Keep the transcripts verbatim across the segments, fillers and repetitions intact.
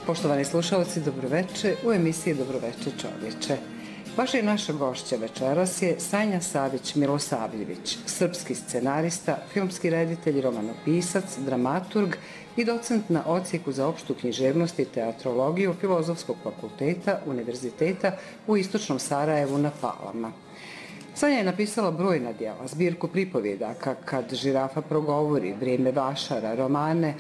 Poštovani slušalci, dobroveče u emisiji Dobroveče čovječe. Vaša i naša gošća večeras je Sanja Savić Milosavljević, srpski scenarista, filmski reditelj, romanopisac, dramaturg i docent na Odsjeku za opštu književnost i teatrologiju Filozofskog fakulteta Univerziteta u Istočnom Sarajevu na Palama. Sanja je napisala brojna djela, zbirku pripovjedaka Kad žirafa progovori, Vrijeme vašara, romane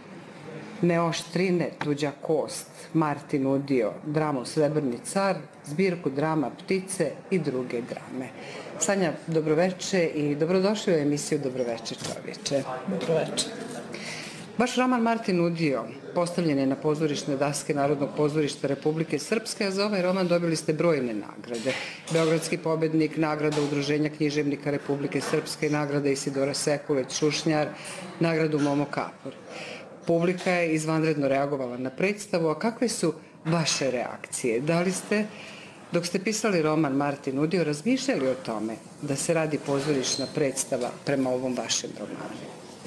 Neoštrine, Tuđa kost, Martin udio, dramu Srebrni car, zbirku drama Ptice i druge drame. Sanja, dobroveče i dobrodošli u emisiju Dobroveče čovječe. Dobroveče. Vaš roman Martin udio postavljen je na pozorišne daske Narodnog pozorišta Republike Srpske, a za ovaj roman dobili ste brojne nagrade. Beogradski pobednik, nagrada Udruženja književnika Republike Srpske, nagrada Isidora Sekulić Šušnjar, nagradu Momo Kapor. Publika je izvanredno reagovala na predstavu, a kakve su vaše reakcije? Da li ste, dok ste pisali roman Martin udio, razmišljali o tome da se radi pozorišna predstava prema ovom vašem romanu?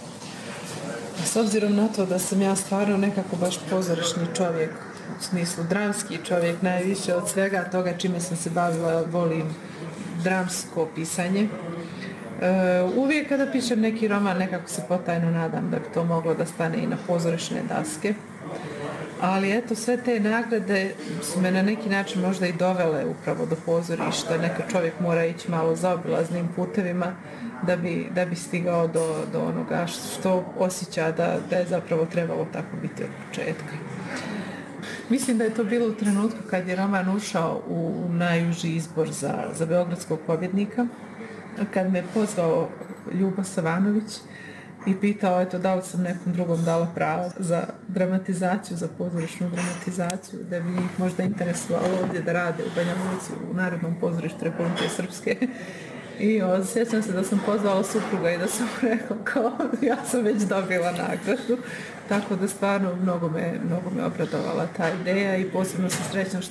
S obzirom na to da sam ja stvarno nekako baš pozorišni čovjek, u smislu dramski čovjek, najviše od svega toga čime sam se bavila, volim dramsko pisanje. Uh, uvijek kada pišem neki roman nekako se potajno nadam da bi to moglo da stane i na pozorišne daske, ali eto sve te nagrade su me na neki način možda i dovele upravo do pozorišta. Neka čovjek mora ići malo zaobilaznim putevima da bi, da bi stigao do, do onoga što osjeća da, da je zapravo trebalo tako biti od početka. Mislim da je to bilo u trenutku kad je roman ušao u najuži izbor za, za Beogradskog pobjednika, kad me pozvao Ljubo Savanović i pitao eto, da li sam nekom drugom dala pravo za dramatizaciju, za pozorišnu dramatizaciju, da bi ih možda interesovalo ovdje da rade u Banja Luci, u Narodnom pozorištu Republike Srpske. I o, sjećam se da sam pozvala supruga i da sam rekla kao ja sam već dobila nagradu. Tako da stvarno mnogo me, mnogo me obradovala ta ideja i posebno sam srećna što